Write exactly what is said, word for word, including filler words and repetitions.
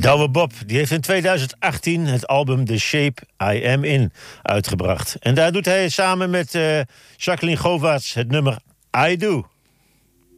Douwe Bob die heeft in tweeduizend achttien het album The Shape I Am In uitgebracht. En daar doet hij samen met uh, Jacqueline Govaerts het nummer I Do.